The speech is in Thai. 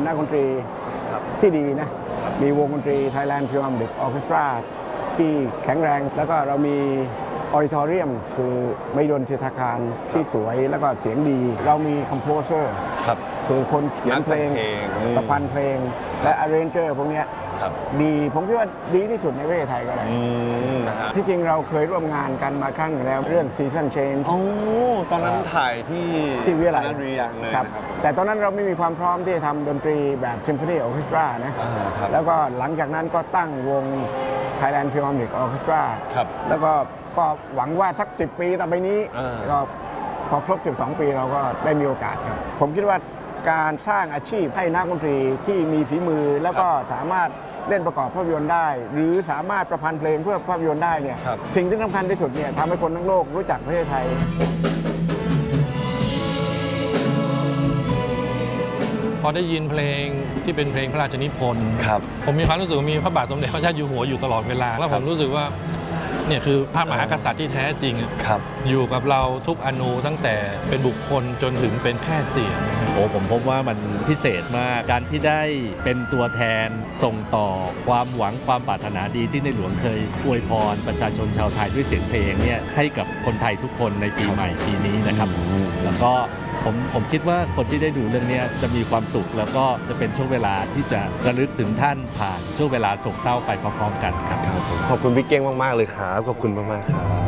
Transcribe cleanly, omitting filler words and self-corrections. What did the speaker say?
นักดนตรีที่ดีนะมีวงดนตรี Thailand Philharmonic Orchestra ที่แข็งแรงแล้วก็เรามีออดิทอเรียมคือไม่ดนตรีอาคารที่สวยแล้วก็เสียงดีเรามีคอมโพเซอร์คือคนเขียนเพลงประพันธ์เพลงและอาร์เรนเจอร์พวกนี้ดีผมคิดว่าดีที่สุดในประเทศไทยก็ได้ที่จริงเราเคยร่วมงานกันมาครั้งหนึ่งแล้วเรื่อง Season Change ตอนนั้นถ่ายที่วิทยาลัยเลยครับแต่ตอนนั้นเราไม่มีความพร้อมที่จะทำดนตรีแบบ Symphony Orchestra นะแล้วก็หลังจากนั้นก็ตั้งวง Thailand Philharmonic Orchestra แล้วก็หวังว่าสัก10 ปีต่อไปนี้ก็พอครบ12 ปีเราก็ได้มีโอกาสครับผมคิดว่าการสร้างอาชีพให้นักดนตรีที่มีฝีมือแล้วก็สามารถเล่นประกอบภาพยนตร์ได้หรือสามารถประพันธ์เพลงเพื่อภาพยนตร์ได้เนี่ยสิ่งที่สำคัญที่สุดเนี่ยทำให้คนทั้งโลกรู้จักประเทศไทยพอได้ยินเพลงที่เป็นเพลงพระราชนิพนธ์ผมมีความรู้สึกว่ามีพระบาทสมเด็จพระเจ้าอยู่หัวอยู่ตลอดเวลาแล้วผมรู้สึกว่าเนี่ยคือพระมหากษัตริย์ที่แท้จริงอยู่กับเราทุกอนูตั้งแต่เป็นบุคคลจนถึงเป็นแค่เสียงผมพบว่ามันพิเศษมากการที่ได้เป็นตัวแทนส่งต่อความหวังความปรารถนาดีที่ในหลวงเคยอวยพรประชาชนชาวไทยด้วยเสียงเพลงเนี่ยให้กับคนไทยทุกคนในปีใหม่ปีนี้นะครับแล้วก็ผมคิดว่าคนที่ได้ดูเรื่องนี้จะมีความสุขแล้วก็จะเป็นช่วงเวลาที่จะระลึกถึงท่านผ่านช่วงเวลาโศกเศร้าไปพร้อมๆกันครับขอบคุณพี่เก้งมากๆเลยครับขอบคุณมากๆครับ